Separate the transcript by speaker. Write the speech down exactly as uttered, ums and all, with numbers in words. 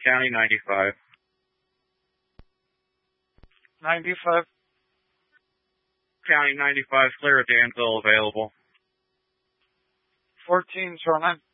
Speaker 1: County ninety-five.
Speaker 2: ninety-five.
Speaker 1: County ninety-five, clear at Danville available.
Speaker 2: fourteen, Shoreline.